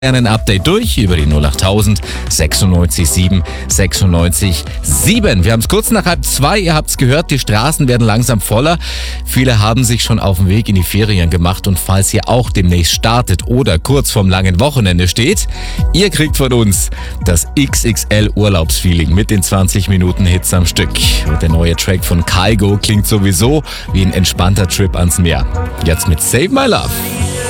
Ein Update durch über die 08000 96 7 96 7. Wir haben es kurz nach 1:30, ihr habt es gehört, die Straßen werden langsam voller. Viele haben sich schon auf den Weg in die Ferien gemacht und falls ihr auch demnächst startet oder kurz vorm langen Wochenende steht, ihr kriegt von uns das XXL Urlaubsfeeling mit den 20 Minuten Hits am Stück. Und der neue Track von Kygo klingt sowieso wie ein entspannter Trip ans Meer. Jetzt mit Save My Love.